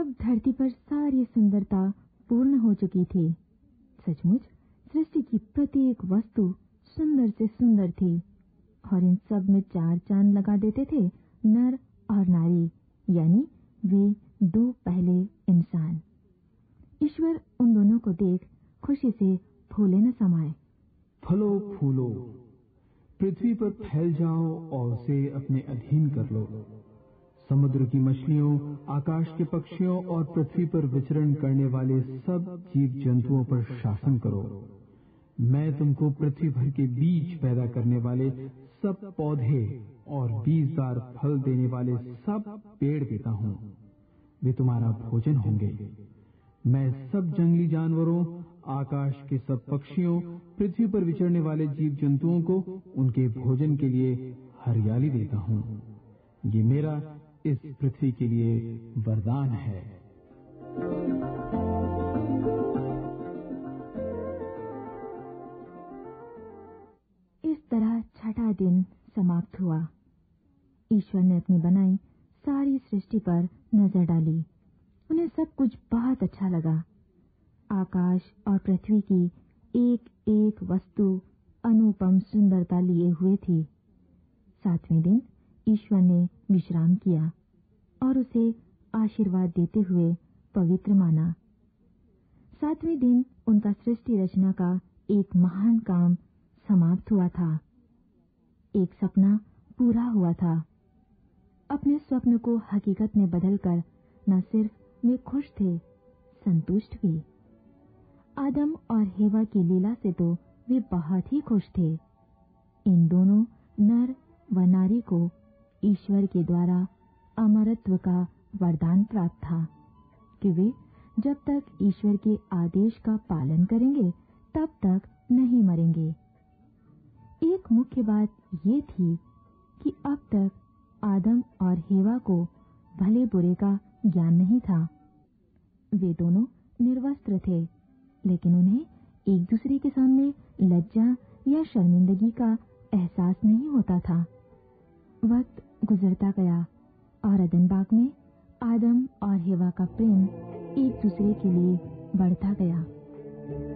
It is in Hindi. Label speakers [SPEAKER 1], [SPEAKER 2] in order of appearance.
[SPEAKER 1] अब धरती पर सारी सुंदरता पूर्ण हो चुकी थी। सचमुच सृष्टि की प्रत्येक वस्तु सुंदर से सुंदर थी और इन सब में चार चांद लगा देते थे नर और नारी, यानी वे दो पहले इंसान। ईश्वर उन दोनों को देख खुशी से फूले न समाये।
[SPEAKER 2] फलो फूलो, पृथ्वी पर फैल जाओ और उसे अपने अधीन कर लो। समुद्र की मछलियों, आकाश के पक्षियों और पृथ्वी पर विचरण करने वाले सब जीव जंतुओं पर शासन करो। मैं तुमको पृथ्वी भर के बीज पैदा करने वाले सब पौधे और बीजदार फल देने वाले सब पेड़ देता हूँ। वे तुम्हारा भोजन होंगे। मैं सब जंगली जानवरों, आकाश के सब पक्षियों, पृथ्वी पर विचरने वाले जीव जंतुओं को उनके भोजन के लिए हरियाली देता हूँ। ये मेरा इस पृथ्वी के लिए वरदान है।
[SPEAKER 1] इस तरह छठा दिन समाप्त हुआ। ईश्वर ने अपनी बनाई सारी सृष्टि पर नजर डाली। उन्हें सब कुछ बहुत अच्छा लगा। आकाश और पृथ्वी की एक एक वस्तु अनुपम सुंदरता लिए हुए थी। सातवें दिन ईश्वर ने विश्राम किया और उसे आशीर्वाद देते हुए पवित्र माना। सातवें दिन उनका सृष्टि रचना का एक महान काम समाप्त हुआ था। एक सपना पूरा हुआ था। अपने स्वप्न को हकीकत में बदलकर न सिर्फ वे खुश थे, संतुष्ट भी। आदम और हेवा की लीला से तो वे बहुत ही खुश थे। इन दोनों नर व नारी को ईश्वर के द्वारा अमरत्व का वरदान प्राप्त था कि वे जब तक ईश्वर के आदेश का पालन करेंगे तब तक नहीं मरेंगे। एक मुख्य बात ये थी कि अब तक आदम और हेवा को भले बुरे का ज्ञान नहीं था। वे दोनों निर्वस्त्र थे, लेकिन उन्हें एक दूसरे के सामने लज्जा या शर्मिंदगी का एहसास नहीं होता था। वक्त गुजरता गया और अदन बाग में आदम और हेवा का प्रेम एक दूसरे के लिए बढ़ता गया।